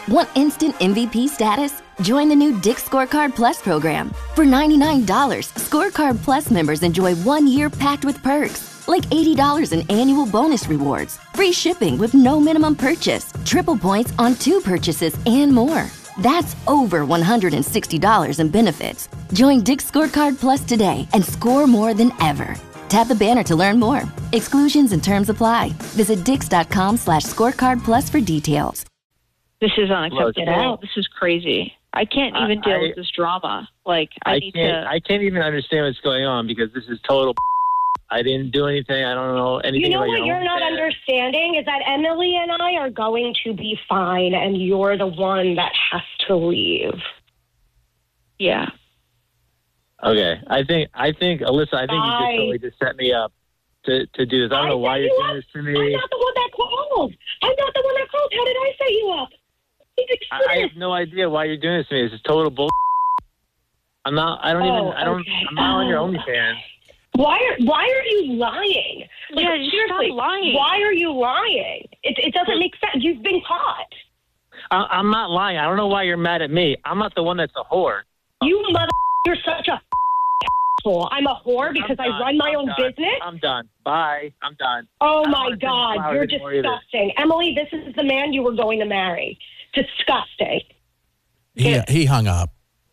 Want instant MVP status? Join the new Dick's Scorecard Plus program. For $99, Scorecard Plus members enjoy 1 year packed with perks, like $80 in annual bonus rewards, free shipping with no minimum purchase, triple points on 2 purchases, and more. That's over $160 in benefits. Join Dick's Scorecard Plus today and score more than ever. Tap the banner to learn more. Exclusions and terms apply. Visit dix.com/scorecardplus for details. This is unacceptable. This is crazy. I can't even deal with this drama. I can't even understand what's going on because this is total. I didn't do anything. I don't know anything. You know about what you're not understanding is that Emily and I are going to be fine, and you're the one that has to leave. Yeah. Okay. I think Alyssa. I think you just totally just set me up to do this. I don't know why you're doing this to me. I'm not the one that called. How did I set you up? I have no idea why you're doing this to me. This is total bull. I'm not on your OnlyFans. Why are you lying? Seriously, stop lying. Why are you lying? It doesn't make sense. You've been caught. I'm not lying. I don't know why you're mad at me. I'm not the one that's a whore. You're such a asshole. I'm a whore because I run my own business? I'm done. Bye. I'm done. Oh, my God. You're disgusting. Emily, this is the man you were going to marry. Disgusting. He hung up.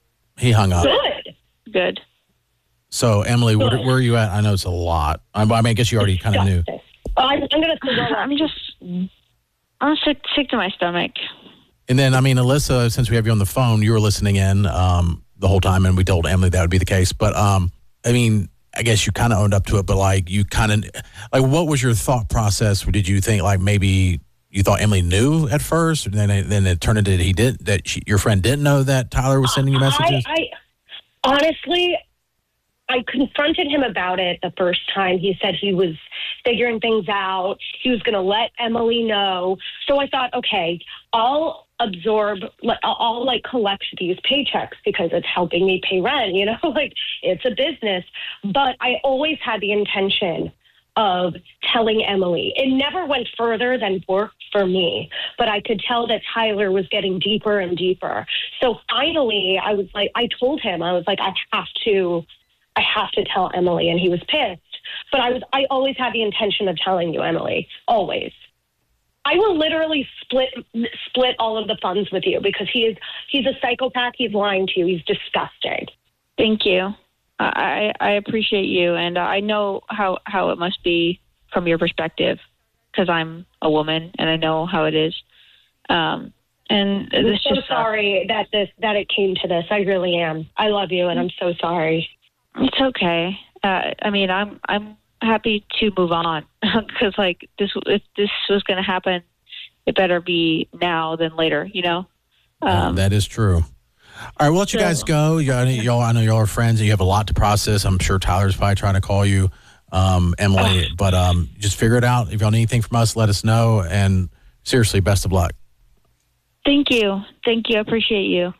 Good. So, Emily, where are you at? I know it's a lot. I guess you already kind of knew. I'm going to I'm sick to my stomach. And then, Alyssa, since we have you on the phone, you were listening in the whole time, and we told Emily that would be the case. But, I guess you kind of owned up to it, but, what was your thought process? Did you think, maybe you thought Emily knew at first, and then it turned into your friend didn't know that Tyler was sending you messages? Honestly, I confronted him about it the first time. He said he was figuring things out. He was going to let Emily know. So I thought, okay, I'll collect these paychecks because it's helping me pay rent, it's a business. But I always had the intention of telling Emily. It never went further than work for me, but I could tell that Tyler was getting deeper and deeper. So finally, I told him, I have to tell Emily, and he was pissed. But I always had the intention of telling you, Emily, always. I will literally split all of the funds with you because he's a psychopath. He's lying to you. He's disgusting. Thank you. I appreciate you, and I know how it must be from your perspective because I'm a woman and I know how it is. And I'm so sorry that it came to this. I really am. I love you, and I'm so sorry. It's okay. I'm happy to move on because if this was going to happen, it better be now than later, That is true. All right, we'll let you guys go. I know y'all are friends and you have a lot to process. I'm sure Tyler's probably trying to call you, Emily, but just figure it out. If y'all need anything from us, let us know. And seriously, best of luck. Thank you. I appreciate you.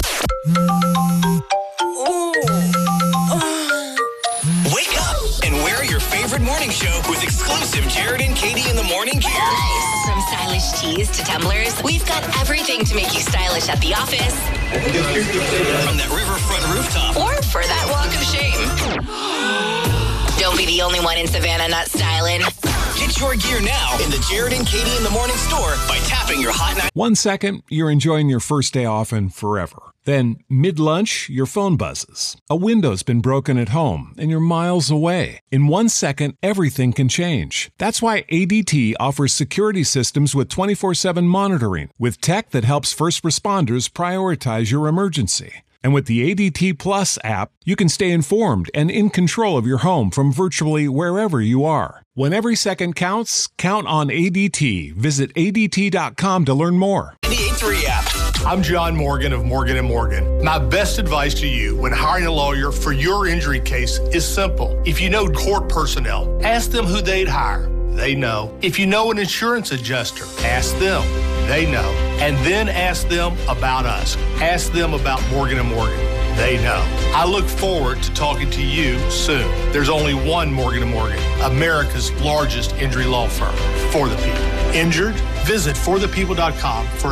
Wake up and wear your favorite morning show with exclusive Jared and Katie in the morning gear. Nice. From stylish tees to tumblers, we've got everything to make you stylish at the office. From that riverfront rooftop. Or for that walk of shame. Don't be the only one in Savannah not styling. Get your gear now in the Jared and Katie in the morning store by tapping your Hot 9. 1 second, you're enjoying your first day off and forever. Then, mid-lunch, your phone buzzes. A window's been broken at home, and you're miles away. In 1 second, everything can change. That's why ADT offers security systems with 24/7 monitoring, with tech that helps first responders prioritize your emergency. And with the ADT Plus app, you can stay informed and in control of your home from virtually wherever you are. When every second counts, count on ADT. Visit ADT.com to learn more. 98.3 app. I'm John Morgan of Morgan & Morgan. My best advice to you when hiring a lawyer for your injury case is simple. If you know court personnel, ask them who they'd hire. They know. If you know an insurance adjuster, ask them. They know. And then ask them about us. Ask them about Morgan & Morgan. They know. I look forward to talking to you soon. There's only one Morgan & Morgan, America's largest injury law firm, for the people. Injured? Visit forthepeople.com for